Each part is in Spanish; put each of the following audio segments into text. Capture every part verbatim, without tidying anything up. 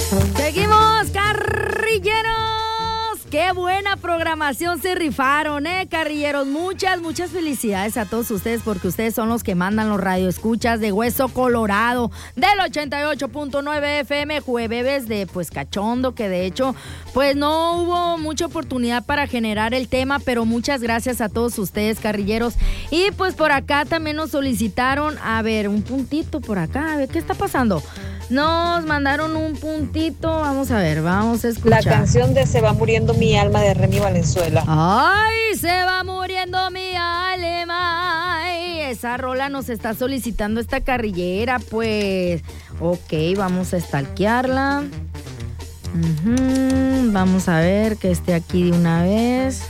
Seguimos, carrilleros. Qué buena programación se rifaron, eh, carrilleros. Muchas, muchas felicidades a todos ustedes porque ustedes son los que mandan los radioescuchas de Hueso Colorado del ochenta y ocho punto nueve F M, jueves de pues cachondo, que de hecho pues no hubo mucha oportunidad para generar el tema, pero muchas gracias a todos ustedes, carrilleros. Y pues por acá también nos solicitaron, a ver, un puntito por acá, a ver, ¿qué está pasando? Nos mandaron un puntito, vamos a ver, vamos a escuchar. La canción de Se va muriendo mi alma de Remy Valenzuela. ¡Ay, se va muriendo mi alma! Ay, esa rola nos está solicitando esta carrillera, pues. Ok, vamos a stalkearla. Uh-huh. Vamos a ver que esté aquí de una vez.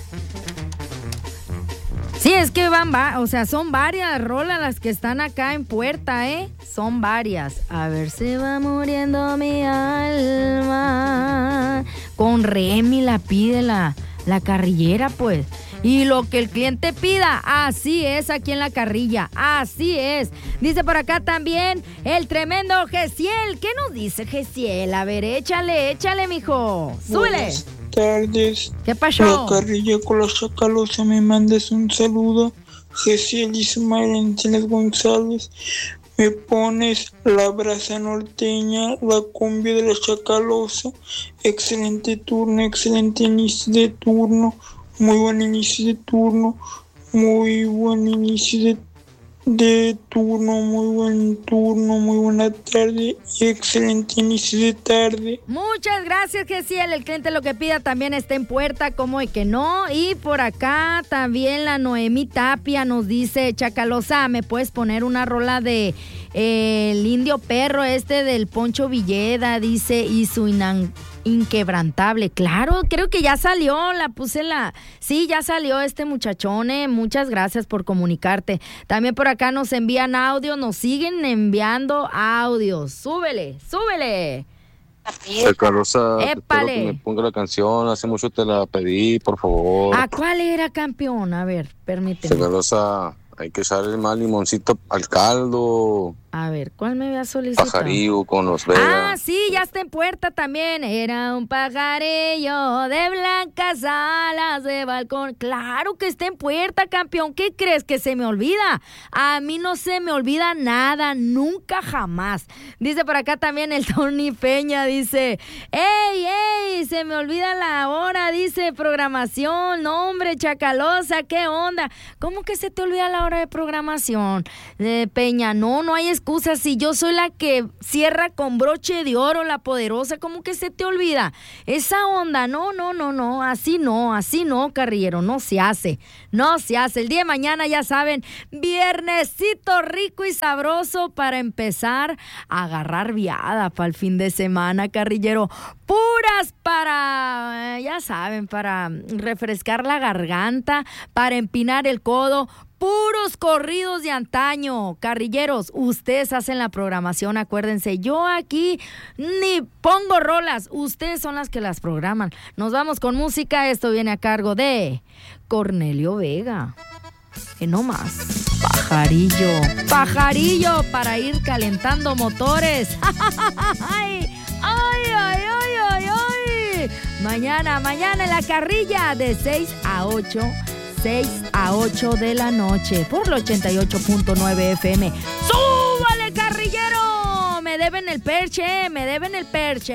Sí, es que van, va, o sea, son varias rolas las que están acá en puerta, ¿eh? Son varias. A ver, se va muriendo mi alma. Con Remy la pide la, la carrillera, pues. Y lo que el cliente pida, así es aquí en la carrilla, así es. Dice por acá también el tremendo Gesiel. ¿Qué nos dice Gesiel? A ver, échale, échale, mijo. Súbele. Buenas tardes. ¿Qué pasó? La carrilla con la chacalosa, me mandas un saludo. Gesiel Ismael Encinas González. Me pones la brasa norteña, la cumbia de la chacalosa. Excelente turno, excelente inicio de turno. Muy buen inicio de turno, muy buen inicio de, de turno, muy buen turno, muy buena tarde y excelente inicio de tarde. Muchas gracias, Gesiel. El cliente lo que pida también está en puerta, como y que no. Y por acá también la Noemí Tapia nos dice, chacalosa, ¿me puedes poner una rola de eh, el indio perro este del Poncho Villeda? Dice, y su inan... inquebrantable. Claro, creo que ya salió, la puse la... Sí, ya salió este muchachone. Muchas gracias por comunicarte. También por acá nos envían audio, nos siguen enviando audios. Súbele, súbele. Chacalosa, espero Épale. que me ponga la canción. Hace mucho te la pedí, por favor. ¿A cuál era, campeón? A ver, permíteme. Chacalosa, hay que echarle más limoncito al caldo. A ver, ¿cuál me había solicitado? Pajarillo con los Vega. Ah, sí, ya está en puerta también. Era un pajarillo de blancas alas de balcón. Claro que está en puerta, campeón. ¿Qué crees? ¿Que se me olvida? A mí no se me olvida nada, nunca jamás. Dice por acá también el Tony Peña, dice, ¡ey, ey! Se me olvida la hora, dice programación. No, hombre, chacalosa, ¿qué onda? ¿Cómo que se te olvida la hora de programación? Eh, Peña, no, no hay excusas. Si yo soy la que cierra con broche de oro, la poderosa, ¿cómo que se te olvida? Esa onda, no, no, no, no, así no, así no, carrillero, no se hace, no se hace. El día de mañana, ya saben, viernesito rico y sabroso para empezar a agarrar viada para el fin de semana, carrillero. Puras para, eh, ya saben, para refrescar la garganta, para empinar el codo. Puros corridos de antaño, carrilleros, ustedes hacen la programación, acuérdense, yo aquí ni pongo rolas, ustedes son las que las programan. Nos vamos con música, esto viene a cargo de Cornelio Vega. Que no más, pajarillo, pajarillo para ir calentando motores. ¡Ay, ay, ay, ay, ay, ay! Mañana, mañana en la carrilla de seis a ocho. seis a ocho de la noche por el ochenta y ocho punto nueve F M. ¡Súbale, carrillero! Me deben el perche, me deben el perche.